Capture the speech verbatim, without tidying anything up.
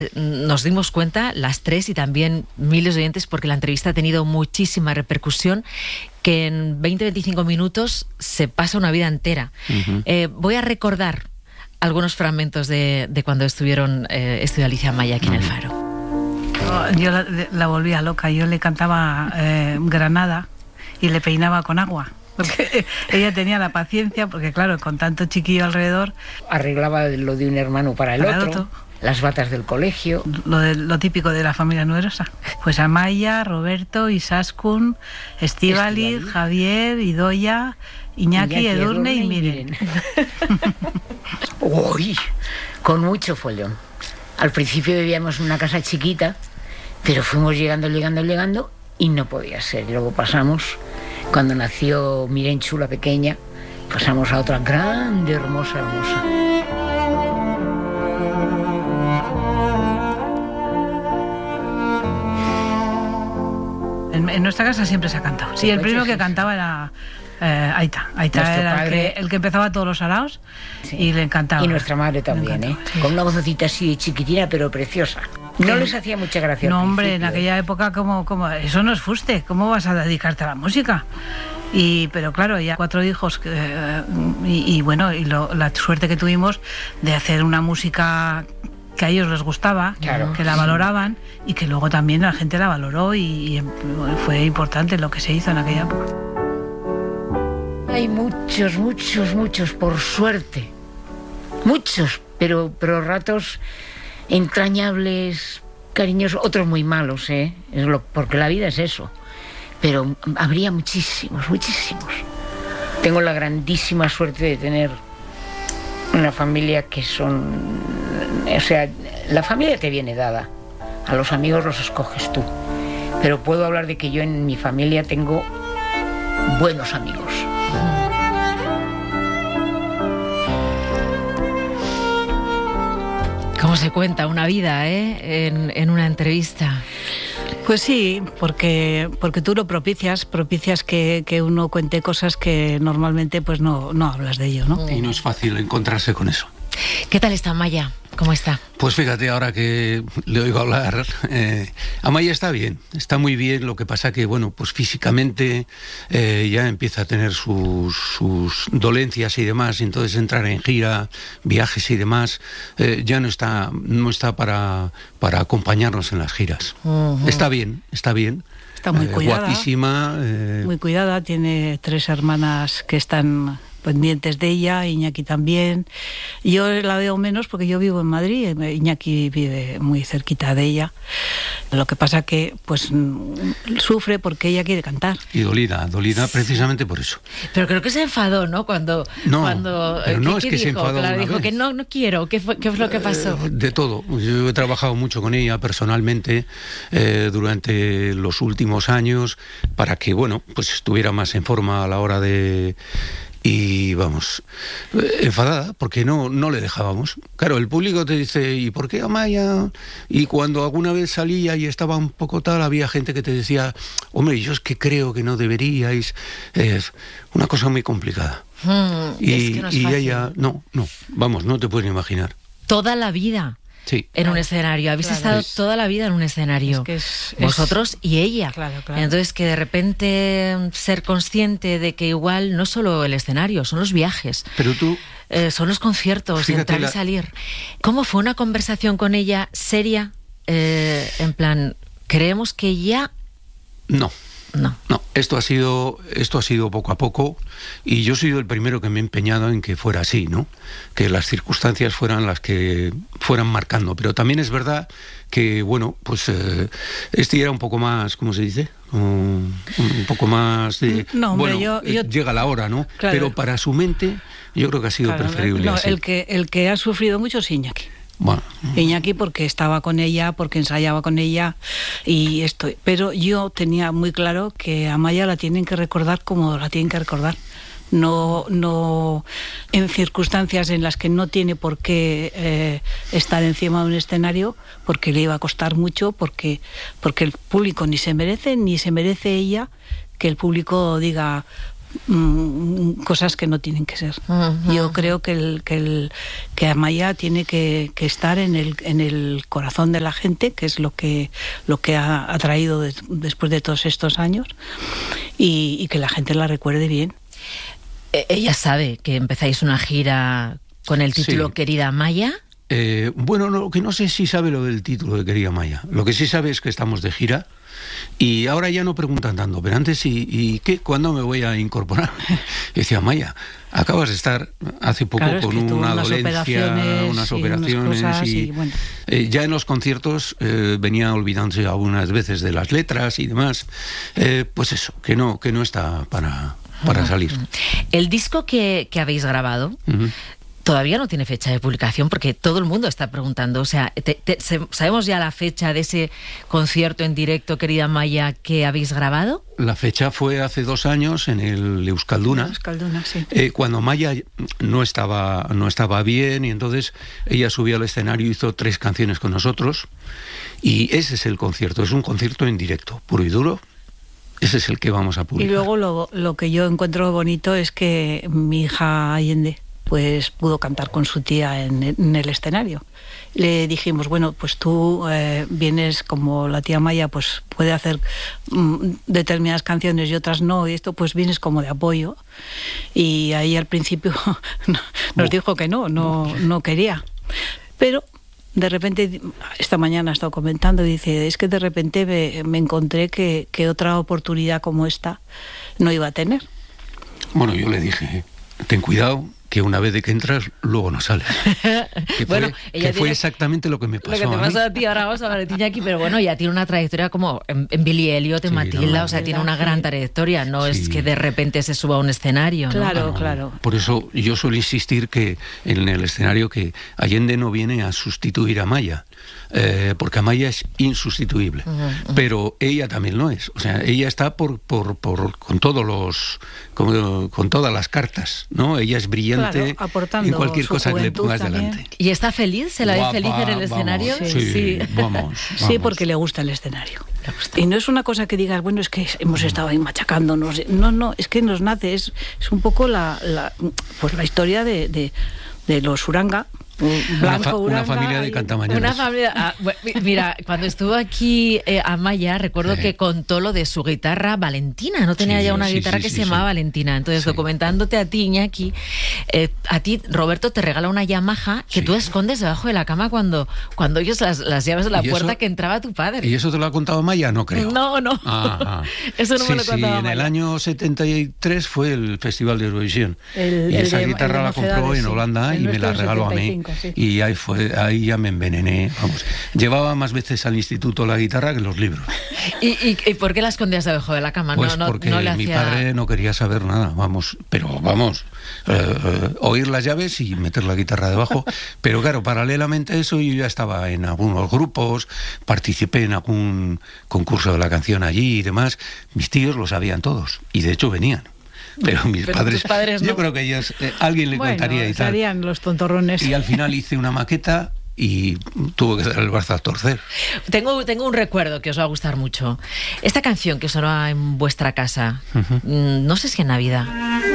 Nos dimos cuenta, las tres y también miles de oyentes, porque la entrevista ha tenido muchísima repercusión, que en veinte a veinticinco minutos se pasa una vida entera. Uh-huh. Eh, voy a recordar algunos fragmentos de, de cuando estuvieron eh, estudió Alicia Amaya aquí uh-huh. en El Faro. Yo la, la volvía loca, yo le cantaba eh, Granada y le peinaba con agua. Porque ella tenía la paciencia, porque claro, con tanto chiquillo alrededor... Arreglaba lo de un hermano para el, para otro, el otro, las batas del colegio... Lo, de, lo típico de la familia numerosa. Pues Amaya, Roberto, Izaskun, Estíbaliz, Javier, Idoia, Iñaki, Iñaki Edurne, Edurne y Miren. Uy, con mucho follón. Al principio vivíamos en una casa chiquita, pero fuimos llegando, llegando, llegando y no podía ser. Y luego pasamos... Cuando nació Mirenchu, la pequeña, pasamos a otra grande, hermosa, hermosa. En, en nuestra casa siempre se ha cantado. Sí, el primero que cantaba era eh, Aita. Aita Nuestro era padre, el, que, el que empezaba todos los araos sí. y le encantaba. Y nuestra madre también, ¿eh? Sí. Con una vocecita así chiquitina, pero preciosa. No les hacía mucha gracia. No, hombre, en aquella época, como, como eso no es fuste. ¿Cómo vas a dedicarte a la música? Y, pero claro, ya cuatro hijos eh, y, y bueno, y lo, la suerte que tuvimos de hacer una música que a ellos les gustaba, claro, que la valoraban y que luego también la gente la valoró y, y fue importante lo que se hizo en aquella época. Hay muchos, muchos, muchos, por suerte. Muchos, pero, pero ratos... entrañables, cariñosos, otros muy malos, ¿eh? Es lo, porque la vida es eso. Pero habría muchísimos, muchísimos. Tengo la grandísima suerte de tener una familia que son... O sea, la familia te viene dada. A los amigos los escoges tú. Pero puedo hablar de que yo en mi familia tengo buenos amigos. ¿Cómo se cuenta una vida, eh? En, en una entrevista. Pues sí, porque porque tú lo propicias, propicias que, que uno cuente cosas que normalmente pues no, no hablas de ello, ¿no? Y no es fácil encontrarse con eso. ¿Qué tal está Amaya? ¿Cómo está? Pues fíjate, ahora que le oigo hablar, eh, Amaya está bien, está muy bien, lo que pasa que, bueno, pues físicamente eh, ya empieza a tener sus, sus dolencias y demás, y entonces entrar en gira, viajes y demás, eh, ya no está, no está para, para acompañarnos en las giras. Uh-huh. Está bien, está bien. Está muy eh, cuidada. Guapísima. Eh, muy cuidada, tiene tres hermanas que están... pendientes de ella, Iñaki también. Yo la veo menos porque yo vivo en Madrid, Iñaki vive muy cerquita de ella. Lo que pasa que pues sufre porque ella quiere cantar. Y dolida, dolida precisamente por eso. Pero creo que se enfadó, ¿no? Cuando... No, cuando, pero no es que dijo? se enfadó Claro, una dijo vez. que no, no quiero. ¿Qué fue, qué fue lo que pasó? Eh, de todo. Yo he trabajado mucho con ella personalmente eh, durante los últimos años para que, bueno, pues estuviera más en forma a la hora de... Y vamos, enfadada, porque no, no le dejábamos. Claro, el público te dice, ¿y por qué Amaya? Y cuando alguna vez salía y estaba un poco tal, había gente que te decía, hombre, yo es que creo que no deberíais. Es una cosa muy complicada. Hmm, y es que no es y fácil. ella, no, no, vamos, no te puedes imaginar. Toda la vida. Sí. En claro, un escenario. Habéis claro, estado es, toda la vida en un escenario. Es que es, Vosotros es, y ella. Claro, claro. Entonces, que de repente ser consciente de que igual no es solo el escenario, son los viajes. Pero tú... Eh, son los conciertos, entrar la... y salir. ¿Cómo fue una conversación con ella seria? Eh, en plan, ¿creemos que ya...? No. No. No, esto ha sido esto ha sido poco a poco y yo he sido el primero que me he empeñado en que fuera así, ¿no? Que las circunstancias fueran las que fueran marcando, pero también es verdad que, bueno, pues eh, este era un poco más, ¿cómo se dice? Un, un poco más de... No, hombre, bueno, yo, yo... llega la hora, ¿no? Claro. Pero para su mente yo creo que ha sido claro, preferible no, así. El que, el que ha sufrido mucho es Iñaki. Bueno. Iñaki porque estaba con ella, porque ensayaba con ella y esto. Pero yo tenía muy claro que a Amaya la tienen que recordar como la tienen que recordar. No, no en circunstancias en las que no tiene por qué eh, estar encima de un escenario, porque le iba a costar mucho, porque, porque el público ni se merece, ni se merece ella que el público diga mmm, cosas que no tienen que ser. Uh-huh. Yo creo que el, que, el, que Amaya tiene que, que estar en el, en el corazón de la gente, que es lo que, lo que ha, ha traído de, después de todos estos años, y, y que la gente la recuerde bien. Ella sabe que empezáis una gira con el título sí. Querida Amaya. Eh, bueno, lo que no sé si sabe lo del título de Querida Amaya. Lo que sí sabe es que estamos de gira y ahora ya no preguntan tanto, pero antes, ¿y, y qué? ¿Cuándo me voy a incorporar? Y decía, Amaya, acabas de estar hace poco claro, con es que una dolencia, operaciones unas operaciones y, unas y, y bueno. eh, ya en los conciertos eh, venía olvidándose algunas veces de las letras y demás. Eh, pues eso, que no, que no está para, para salir. El disco que, que habéis grabado... Uh-huh. Todavía no tiene fecha de publicación porque todo el mundo está preguntando. O sea, te, te, ¿sabemos ya la fecha de ese concierto en directo, Querida Amaya, que habéis grabado? La fecha fue hace dos años en el Euskalduna. Euskalduna, sí. Eh, cuando Amaya no estaba, no estaba bien y entonces ella subió al escenario y hizo tres canciones con nosotros. Y ese es el concierto. Es un concierto en directo, puro y duro. Ese es el que vamos a publicar. Y luego lo, lo que yo encuentro bonito es que mi hija Allende pues pudo cantar con su tía en, en el escenario. Le dijimos, bueno, pues tú eh, vienes como la tía Amaya, pues puede hacer mm, determinadas canciones y otras no, y esto pues vienes como de apoyo. Y ahí al principio nos dijo que no, no, no quería. Pero de repente, esta mañana ha estado comentando, y dice, es que de repente me, me encontré que, que otra oportunidad como esta no iba a tener. Bueno, yo le dije, ten cuidado, que una vez de que entras, luego no sales. Que bueno, fue, ella que fue tiene, exactamente lo que me pasó Lo que te a pasó mí. a ti, ahora vamos a hablar de ti, Iñaki, pero bueno, ya tiene una trayectoria como en, en Billy Elliot, en sí, Matilda, no, o sea, sí, tiene una gran trayectoria, no sí. es que de repente se suba a un escenario, ¿no? Claro, no, claro. Por eso yo suelo insistir que en el escenario que Allende no viene a sustituir a Amaya, eh, porque Amaya es insustituible, uh-huh, uh-huh. pero ella también lo es, o sea, ella está por, por, por con todos los, con, con todas las cartas, ¿no? Ella es brillante, claro, aportando en cualquier cosa que le pongas también. delante. ¿Y está feliz? ¿Se la Guapa, ve feliz en el escenario? Vamos, sí, sí. Vamos, vamos. Sí, porque le gusta el escenario. Y no es una cosa que digas, bueno, es que hemos estado ahí machacándonos. No, no, es que nos nace, es, es un poco la, la, pues la historia de, de, de los Uranga. Blanco, una, fa una familia de cantamañanas. Una familia, ah, bueno, mira, cuando estuvo aquí eh, Amaya, recuerdo sí. que contó lo de su guitarra Valentina, no tenía sí, ya una sí, guitarra sí, que sí, se sí, llamaba sí. Valentina. Entonces, sí. documentándote a ti, Iñaki, eh, a ti, Roberto, te regala una Yamaha que sí. tú escondes debajo de la cama cuando, cuando ellos las, las llaves de la puerta eso, que entraba tu padre. ¿Y eso te lo ha contado Amaya? No creo. No, no. Ah, ah. Eso no sí, me lo contaba sí, Amaya. En el año setenta y tres fue el Festival de Eurovisión. El, y el esa de, guitarra la compró en Holanda y me la regaló a mí. Sí. Y ahí fue. Ahí ya me envenené, vamos. Llevaba más veces al instituto la guitarra que los libros. ¿Y, y, y por qué la escondías debajo de la cama? Pues no, no, porque no le mi hacía... padre no quería saber nada, vamos, pero vamos, eh, eh, oír las llaves y meter la guitarra debajo. Pero claro, paralelamente a eso yo ya estaba en algunos grupos, participé en algún concurso de la canción allí y demás. Mis tíos lo sabían todos y de hecho venían. Pero mis pero padres, padres no. yo creo que ellos, eh, alguien le bueno, contaría y tal. Serían los tontorrones. Y al final hice una maqueta y tuvo que dar el brazo a torcer. Tengo, tengo un recuerdo que os va a gustar mucho. Esta canción que sonaba en vuestra casa, uh-huh. no sé si en Navidad.